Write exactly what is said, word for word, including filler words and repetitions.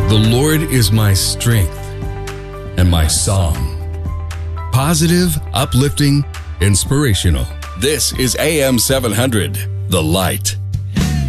The Lord is my strength and my song. Positive, uplifting, inspirational. This is A M seven hundred, The Light.